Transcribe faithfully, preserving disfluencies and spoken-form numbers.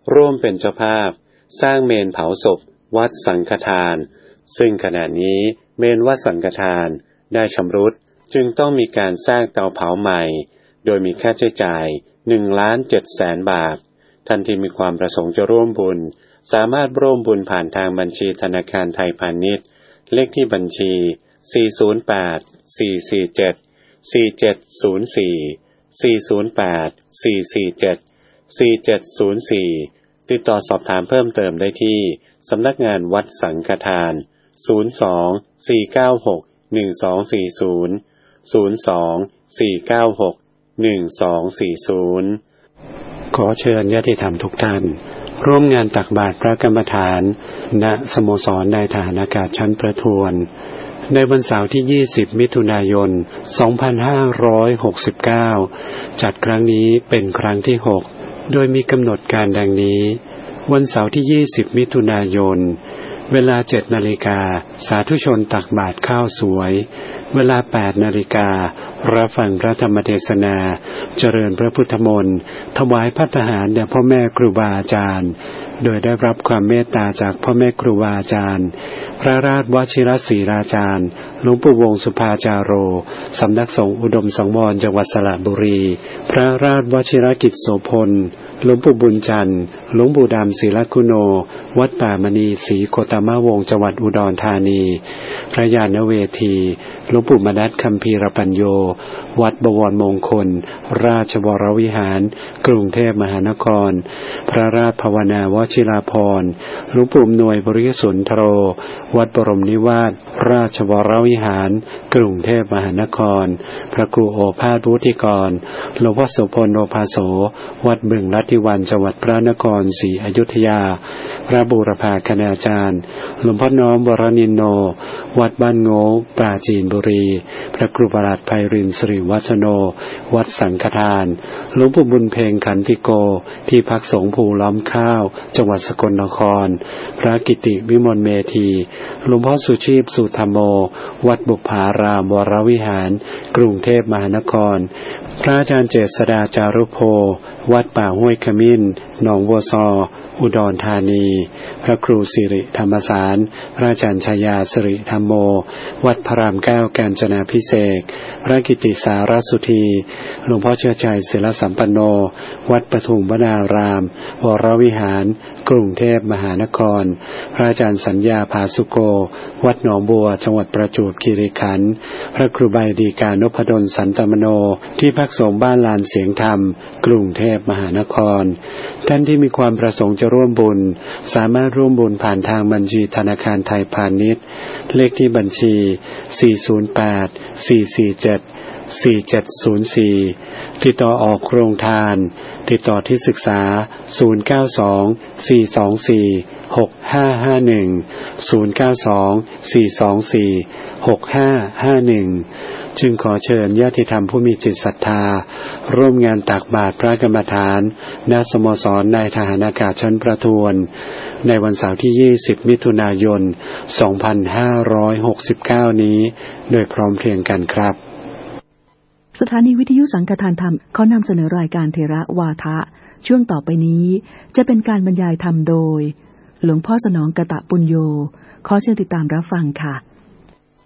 ร่วมเป็นเจ้าภาพสร้างเมนเผาศพวัดสังฆทานซึ่งขณะนี้เมนวัดสังฆทานได้ชำรุดจึงต้องมีการสร้างเตาเผาใหม่โดยมีค่าใช้จ่ายหนึ่งล้านเจ็ดแสนบาทท่านที่มีความประสงค์จะร่วมบุญสามารถร่วมบุญผ่านทางบัญชีธนาคารไทยพาณิชย์เลขที่บัญชีสี่ ศูนย์ แปด สี่ สี่ เจ็ด สี่ เจ็ด ศูนย์ สี่ สี่ ศูนย์ แปด สี่ สี่ เจ็ด สี่ เจ็ด ศูนย์ สี่ติดต่อสอบถามเพิ่มเติมได้ที่สำนักงานวัดสังฆทานศูนย์ สอง สี่ เก้า หก หนึ่ง สอง สี่ ศูนย์ ศูนย์ สอง สี่ เก้า หก หนึ่ง สอง สี่ ศูนย์ขอเชิญญาติธรรมทุกท่านร่วมงานตักบาตรพระกรรมฐานณสโมสรนายทหารอากาศชั้นประทวนในวันเสาร์ที่ยี่สิบมิถุนายนสองพันห้าร้อยหกสิบเก้าจัดครั้งนี้เป็นครั้งที่หกโดยมีกำหนดการดังนี้วันเสาร์ที่ยี่สิบมิถุนายนเวลาเจ็ดนาฬิกาสาธุชนตักบาตรข้าวสวยเวลาแปดนาฬิการับฟังพระธรรมเทศนาเจริญพระพุทธมนต์ถวายภัตตาหารแด่พ่อแม่ครูบาอาจารย์โดยได้รับความเมตตาจากพ่อแม่ครูบาอาจารย์พระราชวชิรศรีราจารย์หลวงปู่วงศ์สุภาจาโรสำนักสงฆ์อุดมสังวรจังหวัดสระบุรีพระราชวชิรกิจโสพลหลวงปู่บุญจันทร์หลวงปู่ดำศิลคุโนวัดป่ามณีศรีโคตมวงศ์จังหวัดอุดรธานีพระญาณเวทีหลวงปู่มนัสคัมภีรปัญโยวัดบวรมงคลราชวรวิหารกรุงเทพมหานครพระราชภาวนาวชิราภรณ์หลวงปู่หน่วยบริสุทธโธวัดบรมนิวาสราชวรวิหารกรุงเทพมหานครพระครูโอภาสวุฒิกรหลวงพ่อโสพลโอภาโสวัดบึงลัทธิวันจังหวัดพระนครศรีอยุธยาพระบูรพาคณาจารย์หลวงพ่อน้อมวรนินโนวัดบ้านโง่ปราจีนบุรีพระครูประหลัดไพรินทร์สิริวัฒโนวัดสังฆทานหลวงปู่บุญเพ็งขันติโกที่พักสงฆ์ภูล้อมข้าวจังหวัดสกลนครพระกิติวิมลเมธีหลวงพ่อสุชีพสุธรรมโมวัดบุพารามวรวิหารกรุงเทพมหานครพระอาจารย์เจษฎาจารุโพวัดป่าห้วยขมิ้นหนองบัวซออุดรธานีพระครูสิริธรรมสารพระอาจารย์ชายาสิริธรรมโมวัดพระรามเก้ากาญจนาภิเษกพระกิติสารสุธีหลวงพ่อเชื้อชัยศิลสัมปันโนวัดปทุมวนารามวรวิหารกรุงเทพมหานครพระอาจารย์สัญญาภาสุโกวัดหนองบัวจังหวัดประจวบคีรีขันธ์พระครูใบดีกานพดลสันตมโนที่พักสงฆ์บ้านลานเสียงธรรมกรุงเทพมหานครท่านที่มีความประสงค์จะร่วมบุญสามารถร่วมบุญผ่านทางบัญชีธนาคารไทยพาณิชย์เลขที่บัญชีสี่ ศูนย์ แปด สี่ สี่ เจ็ด สี่ เจ็ด ศูนย์ สี่ติดต่อออกโรงทานติดต่อที่ศึกษาศูนย์ เก้า สอง สี่ สอง สี่ หก ห้า ห้า หนึ่ง ศูนย์ เก้า สอง สี่ สอง สี่ หก ห้า ห้า หนึ่งจึงขอเชิญญาติธรรมผู้มีจิตศรัทธาร่วมงานตักบาตรพระกรรมฐานณสโมสรนายทหารอากาศชั้นประทวนในวันเสาร์ที่ยี่สิบมิถุนายนสองพันห้าร้อยหกสิบเก้านี้โดยพร้อมเพรียงกันครับสถานีวิทยุสังฆทานธรรมขอนำเสนอรายการเทระวาทะช่วงต่อไปนี้จะเป็นการบรรยายธรรมโดยหลวงพ่อสนองกตปุญโญขอเชิญติดตามรับฟังค่ะ